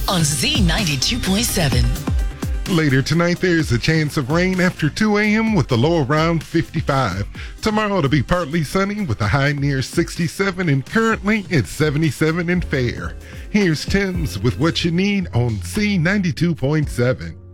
on Z92.7. Later tonight, there's a chance of rain after 2 a.m. with a low around 55. Tomorrow, it'll be partly sunny with a high near 67, and currently it's 77 and fair. Here's Tim's with what you need on Z92.7.